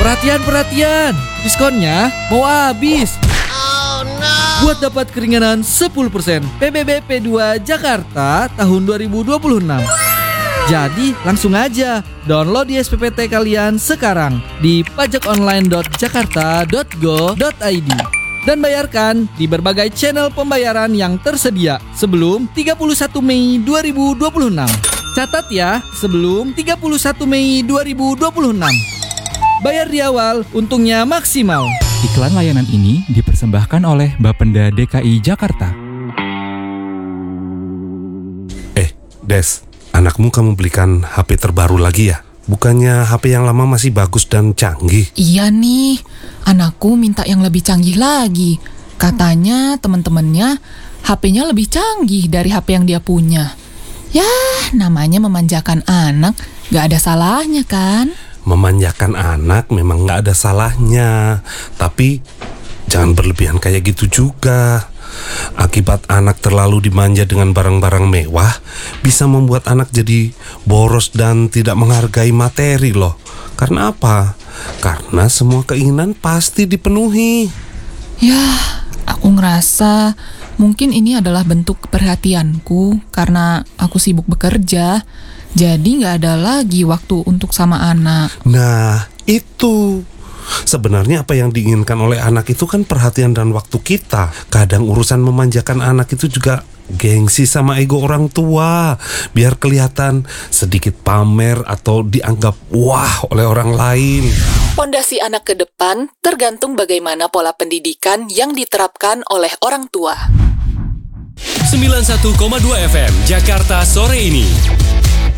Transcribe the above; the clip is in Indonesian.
Perhatian, diskonnya mau habis. Buat dapat keringanan 10%, PBB P2 Jakarta tahun 2026. Jadi langsung aja download di SPPT kalian sekarang di pajakonline.jakarta.go.id dan bayarkan di berbagai channel pembayaran yang tersedia sebelum 31 Mei 2026. Catat ya, sebelum 31 Mei 2026. Bayar di awal, untungnya maksimal. Iklan layanan ini dipersembahkan oleh Bapenda DKI Jakarta. Des, anakmu kamu belikan HP terbaru lagi ya? Bukannya HP yang lama masih bagus dan canggih? Iya nih, anakku minta yang lebih canggih lagi. Katanya teman-temannya HP-nya lebih canggih dari HP yang dia punya. Ya, namanya memanjakan anak, gak ada salahnya kan? Memanjakan anak memang gak ada salahnya, tapi jangan berlebihan kayak gitu juga. Akibat anak terlalu dimanja dengan barang-barang mewah, bisa membuat anak jadi boros dan tidak menghargai materi loh. Karena apa? Karena semua keinginan pasti dipenuhi. Ya, aku ngerasa mungkin ini adalah bentuk perhatianku karena aku sibuk bekerja. Jadi gak ada lagi waktu untuk sama anak. Nah, itu. Sebenarnya apa yang diinginkan oleh anak itu kan perhatian dan waktu kita. Kadang urusan memanjakan anak itu juga gengsi sama ego orang tua. Biar kelihatan sedikit pamer atau dianggap wah oleh orang lain. Pondasi anak ke depan tergantung bagaimana pola pendidikan yang diterapkan oleh orang tua. 91,2 FM Jakarta sore ini.